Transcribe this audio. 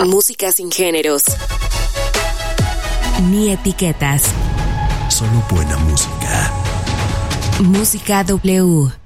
Música sin géneros ni etiquetas. Solo buena música. Música W.